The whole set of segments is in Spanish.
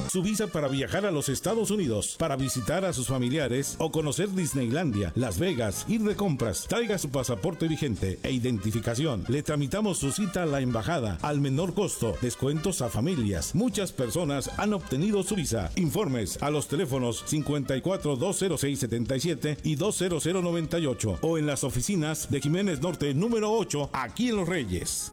Su visa para viajar a los Estados Unidos, para visitar a sus familiares o conocer Disneylandia, Las Vegas, ir de compras. Traiga su pasaporte vigente e identificación. Le tramitamos su cita a la embajada al menor costo. Descuentos a familias. Muchas personas han obtenido su visa. Informes a los teléfonos 54-206-77 y 20098 o en las oficinas de Jiménez Norte número 8, aquí en Los Reyes.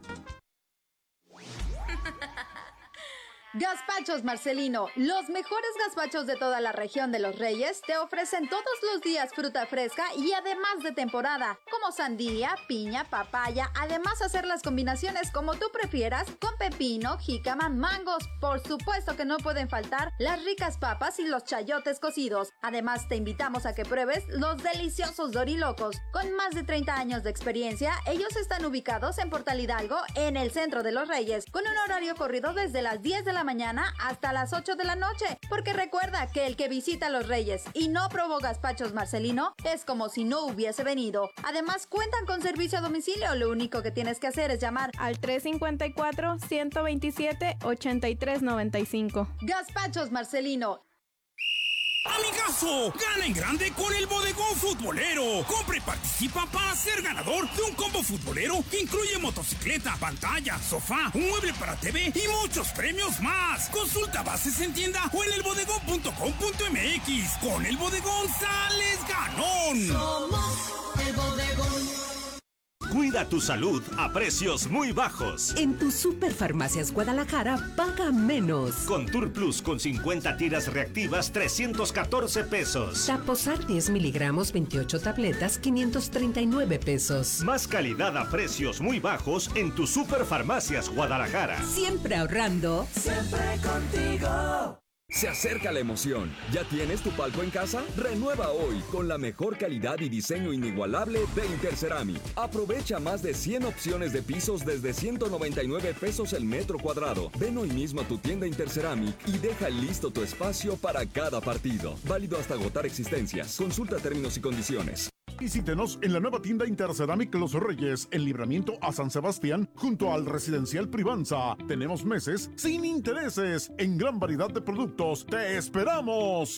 Gazpachos Marcelino, los mejores gazpachos de toda la región de Los Reyes, te ofrecen todos los días fruta fresca y además de temporada, como sandía, piña, papaya, además hacer las combinaciones como tú prefieras, con pepino, jícama, mangos, por supuesto que no pueden faltar las ricas papas y los chayotes cocidos. Además te invitamos a que pruebes los deliciosos dorilocos. Con más de 30 años de experiencia, ellos están ubicados en Portal Hidalgo, en el centro de Los Reyes, con un horario corrido desde las 10 de la mañana hasta las 8 de la noche, porque recuerda que el que visita Los Reyes y no probó gazpachos Marcelino es como si no hubiese venido. Además cuentan con servicio a domicilio, lo único que tienes que hacer es llamar al 354-127-8395. Gazpachos Marcelino. Amigazo, gana en grande con el Bodegón Futbolero. Compra y participa para ser ganador de un combo futbolero que incluye motocicleta, pantalla, sofá, un mueble para TV y muchos premios más. Consulta bases en tienda o en elbodegón.com.mx. Con el Bodegón sales ganón. Somos el Bodegón. Cuida tu salud a precios muy bajos. En tu Superfarmacias Guadalajara, paga menos. Con Tour Plus con 50 tiras reactivas, 314 pesos. Taposar 10 miligramos, 28 tabletas, 539 pesos. Más calidad a precios muy bajos en tu Superfarmacias Guadalajara. Siempre ahorrando. Siempre contigo. Se acerca la emoción. ¿Ya tienes tu palco en casa? Renueva hoy con la mejor calidad y diseño inigualable de Interceramic. Aprovecha más de 100 opciones de pisos desde 199 pesos el metro cuadrado. Ven hoy mismo a tu tienda Interceramic y deja listo tu espacio para cada partido. Válido hasta agotar existencias. Consulta términos y condiciones. Visítenos en la nueva tienda Interceramic Los Reyes, en Libramiento a San Sebastián, junto al Residencial Privanza. Tenemos meses sin intereses en gran variedad de productos. ¡Te esperamos!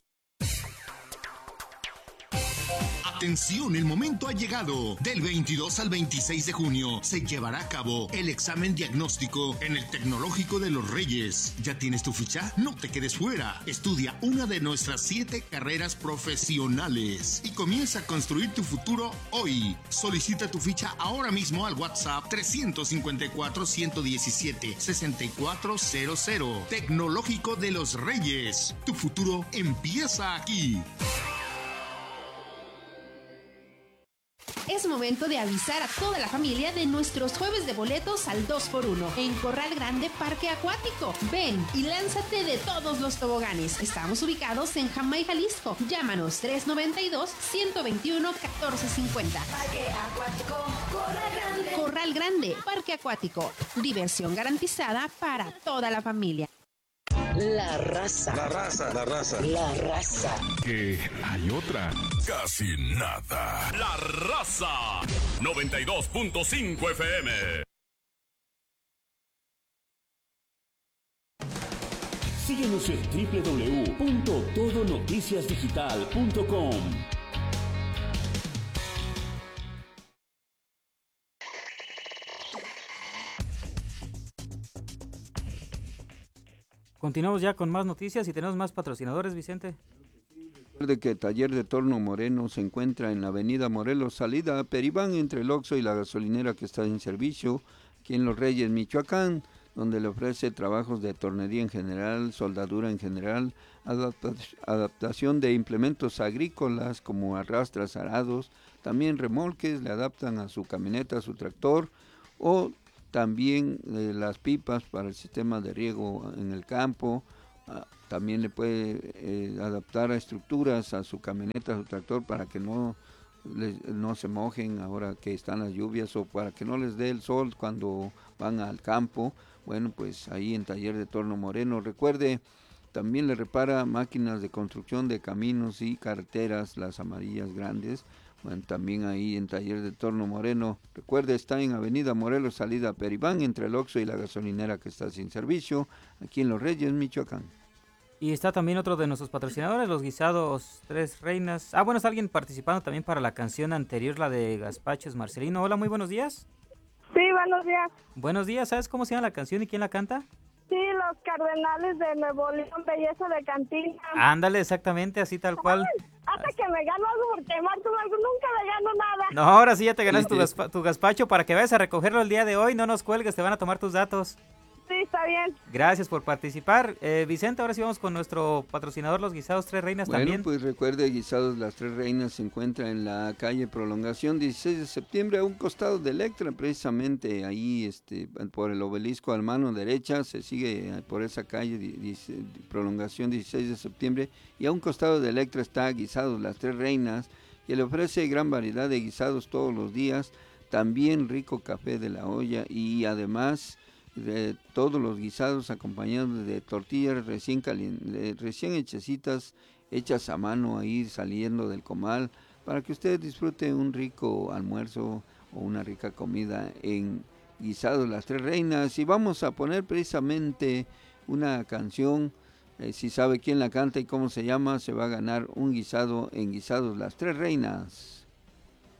Atención, el momento ha llegado. Del 22 al 26 de junio se llevará a cabo el examen diagnóstico en el Tecnológico de Los Reyes. ¿Ya tienes tu ficha? No te quedes fuera. Estudia una de nuestras 7 carreras profesionales y comienza a construir tu futuro hoy. Solicita tu ficha ahora mismo al WhatsApp 354-117-6400. Tecnológico de Los Reyes. Tu futuro empieza aquí. Es momento de avisar a toda la familia de nuestros jueves de boletos al 2x1 en Corral Grande Parque Acuático. Ven y lánzate de todos los toboganes. Estamos ubicados en Jamay, Jalisco. Llámanos 392-121-1450. Parque Acuático, Corral Grande. Corral Grande Parque Acuático. Diversión garantizada para toda la familia. La raza. La raza. La raza. La raza. Que hay otra. Casi nada. La raza. 92.5 FM. Síguenos en www.todonoticiasdigital.com. Continuamos ya con más noticias y tenemos más patrocinadores, Vicente. Recuerde que Taller de Torno Moreno se encuentra en la avenida Morelos, salida a Peribán, entre el Oxxo y la gasolinera que está en servicio, aquí en Los Reyes, Michoacán, donde le ofrece trabajos de tornería en general, soldadura en general, adaptación de implementos agrícolas como arrastras, arados, también remolques, le adaptan a su camioneta, a su tractor, o también las pipas para el sistema de riego en el campo. También le puede adaptar a estructuras a su camioneta, a su tractor, para que no se mojen ahora que están las lluvias, o para que no les dé el sol cuando van al campo. Bueno, pues ahí en Taller de Torno Moreno. Recuerde, también le repara máquinas de construcción de caminos y carreteras, las amarillas grandes. Bueno, también ahí en Taller de Torno Moreno. Recuerde, está en Avenida Morelos, salida a Peribán, entre el Oxxo y la gasolinera que está sin servicio, aquí en Los Reyes, Michoacán. Y está también otro de nuestros patrocinadores, los guisados Tres Reinas. Bueno, está alguien participando también para la canción anterior, la de Gazpachos Marcelino. Hola, muy buenos días. Sí, buenos días. Buenos días, ¿sabes cómo se llama la canción y quién la canta? Sí, los Cardenales de Nuevo León, Belleza de Cantina. Ándale, exactamente, así tal cual. Ay, hasta que me gano algo, porque Marco nunca me gano nada. No, ahora sí ya te ganaste tu gazpacho para que vayas a recogerlo el día de hoy. No nos cuelgues, te van a tomar tus datos. Sí, está bien. Gracias por participar. Vicente, ahora sí vamos con nuestro patrocinador, los guisados Tres Reinas también. Bueno, pues recuerde, Guisados Las Tres Reinas se encuentra en la calle Prolongación 16 de septiembre, a un costado de Electra, precisamente ahí por el obelisco a mano derecha, se sigue por esa calle Prolongación 16 de septiembre, y a un costado de Electra está Guisados Las Tres Reinas, que le ofrece gran variedad de guisados todos los días, también rico café de la olla y además de todos los guisados acompañados de tortillas recién hechecitas, hechas a mano ahí saliendo del comal, para que usted disfrute un rico almuerzo o una rica comida en Guisados Las Tres Reinas. Y vamos a poner precisamente una canción, si sabe quién la canta y cómo se llama, se va a ganar un guisado en Guisados Las Tres Reinas.